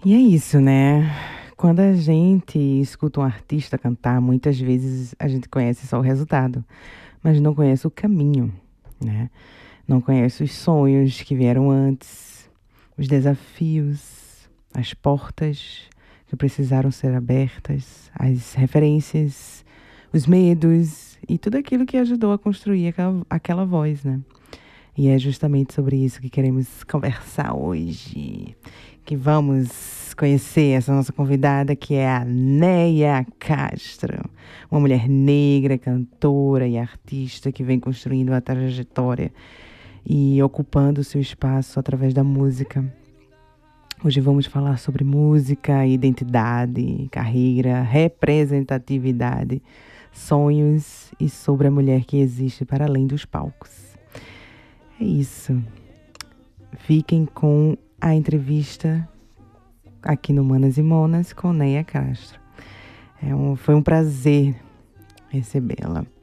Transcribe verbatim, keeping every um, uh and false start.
E é isso, né? Quando a gente escuta um artista cantar, muitas vezes a gente conhece só o resultado, mas não conhece o caminho, né? Não conhece os sonhos que vieram antes, os desafios, as portas que precisaram ser abertas, as referências, os medos e tudo aquilo que ajudou a construir aquela, aquela voz, né? E é justamente sobre isso que queremos conversar hoje. Que vamos conhecer essa nossa convidada, que é a Neia Castro. Uma mulher negra, cantora e artista que vem construindo uma trajetória e ocupando o seu espaço através da música. Hoje vamos falar sobre música, identidade, carreira, representatividade, sonhos e sobre a mulher que existe para além dos palcos. É isso. Fiquem com a entrevista aqui no Manas e Monas com Neia Castro. É um, foi um prazer recebê-la.